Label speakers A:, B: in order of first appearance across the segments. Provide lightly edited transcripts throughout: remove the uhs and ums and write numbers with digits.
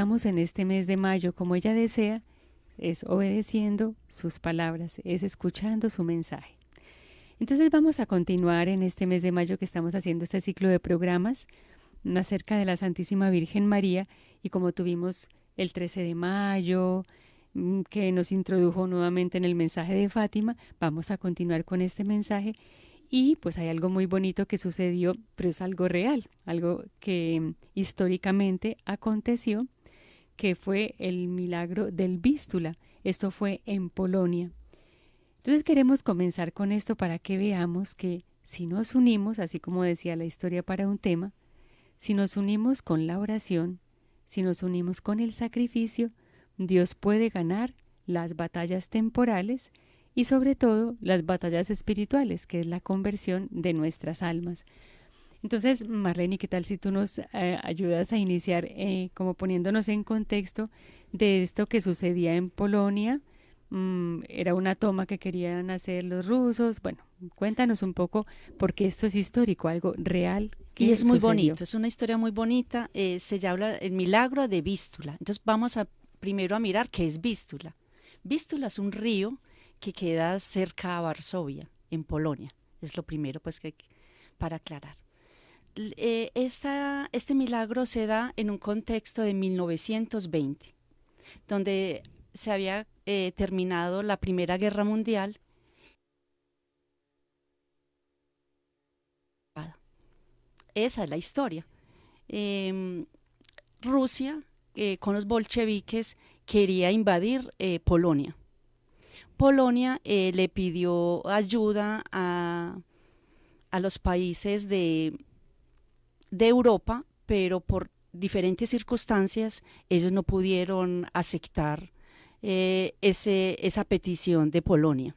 A: trabajamos en este mes de mayo como ella desea, es obedeciendo sus palabras, es escuchando su mensaje. Entonces vamos a continuar en este mes de mayo que estamos haciendo este ciclo de programas acerca de la Santísima Virgen María, y como tuvimos el 13 de mayo, que nos introdujo nuevamente en el mensaje de Fátima, vamos a continuar con este mensaje. Y pues hay algo muy bonito que sucedió, pero es algo real, algo que históricamente aconteció, que fue el milagro del Vístula. Esto fue en Polonia. Entonces queremos comenzar con esto para que veamos que si nos unimos, así como decía la historia para un tema, si nos unimos con la oración, si nos unimos con el sacrificio, Dios puede ganar las batallas temporales y sobre todo las batallas espirituales, que es la conversión de nuestras almas. Entonces, Marlene, ¿qué tal si tú nos ayudas a iniciar como poniéndonos en contexto de esto que sucedía en Polonia? Era una toma que querían hacer los rusos. Bueno, cuéntanos un poco porque esto es histórico, algo real
B: Y
A: que
B: es muy
A: sucedió.
B: bonito, es una historia muy bonita, se llama el milagro de Vístula. Entonces vamos a primero a mirar qué es Vístula. Vístula es un río que queda cerca a Varsovia, en Polonia. Es lo primero pues que para aclarar. Este milagro se da en un contexto de 1920, donde se había terminado la Primera Guerra Mundial. Esa es la historia. Em, Rusia, con los bolcheviques, quería invadir Polonia. Polonia le pidió ayuda a los países de Europa, pero por diferentes circunstancias ellos no pudieron aceptar esa petición de Polonia.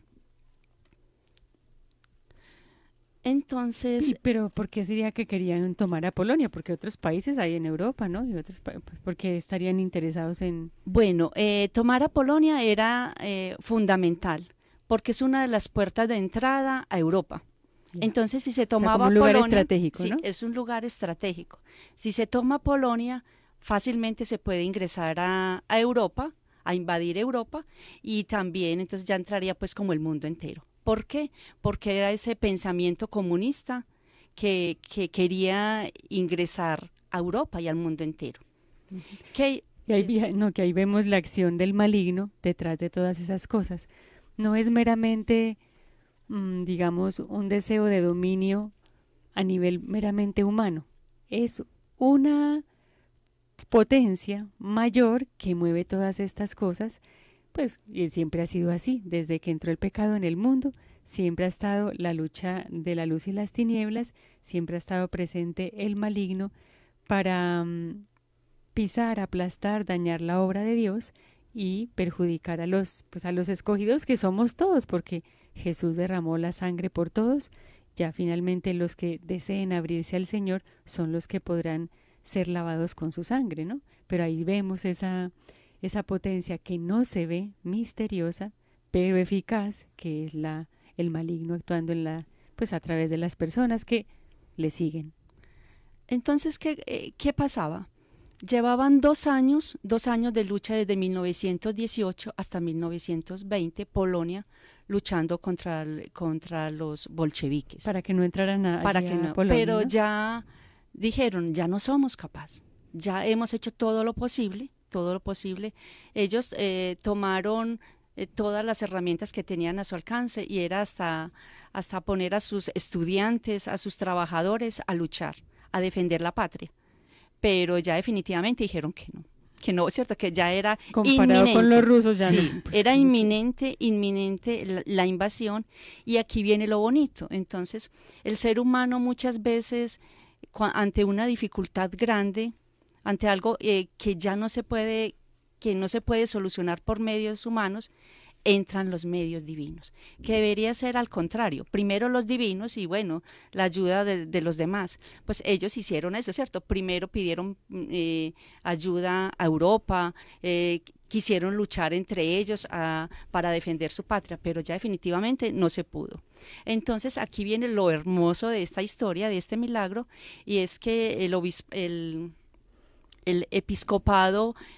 A: Y
B: Entonces,
A: pero ¿por qué sería que querían tomar a Polonia? Porque otros países hay en Europa, ¿no? Y otros pues, ¿por qué estarían interesados en
B: bueno, tomar a Polonia era fundamental porque es una de las puertas de entrada a Europa.
A: ya?
B: Entonces, si se
A: O sea, como
B: tomaba
A: un lugar
B: Polonia,
A: estratégico,
B: sí,
A: ¿no?
B: es un lugar estratégico. Si se toma Polonia, fácilmente se puede ingresar a Europa, a invadir Europa, y también entonces ya entraría pues como el mundo entero. ¿Por qué? Porque era ese pensamiento comunista que quería ingresar a Europa y al mundo entero.
A: Ujú.
B: Que,
A: Y ahí,
B: sí,
A: no, que ahí vemos la acción del maligno detrás de todas esas cosas. No es meramente, digamos, un deseo de dominio a nivel meramente humano. Es una potencia mayor que mueve todas estas cosas, pues y siempre ha sido así. Desde que entró el pecado en el mundo, siempre ha estado la lucha de la luz y las tinieblas, siempre ha estado presente el maligno para pisar, aplastar, dañar la obra de Dios y perjudicar a pues a los escogidos que somos todos, porque Jesús derramó la sangre por todos. Ya finalmente los que deseen abrirse al Señor son los que podrán ser lavados con su sangre, ¿no? Pero ahí vemos esa potencia que no se ve, misteriosa, pero eficaz, que es el maligno actuando pues a través de las personas que le siguen.
B: entonces, ¿qué pasaba? Llevaban 2 años de lucha desde 1918 hasta 1920, Polonia luchando contra los bolcheviques,
A: Para que no entraran
B: para
A: allí
B: que
A: a
B: no,
A: Polonia,
B: pero
A: ¿no?
B: ya dijeron, ya no somos capaces, ya hemos hecho todo lo posible, todo lo posible. Ellos tomaron todas las herramientas que tenían a su alcance y era hasta poner a sus estudiantes, a sus trabajadores a luchar, a defender la patria, pero ya definitivamente dijeron que no, ¿cierto? Que ya era
A: Comparado con los
B: inminente,
A: rusos ya no,
B: sí,
A: pues
B: era
A: como que
B: inminente, inminente la invasión y aquí viene lo bonito. Entonces, el ser humano muchas veces ante una dificultad grande, ante algo que no se puede solucionar por medios humanos, entran los medios divinos, que debería ser al contrario, primero los divinos y bueno, la ayuda de los demás. Pues ellos hicieron eso, ¿cierto? Primero pidieron ayuda a Europa, quisieron luchar entre ellos para defender su patria, pero ya definitivamente no se pudo. Entonces aquí viene lo hermoso de esta historia, de este milagro, y es que el episcopado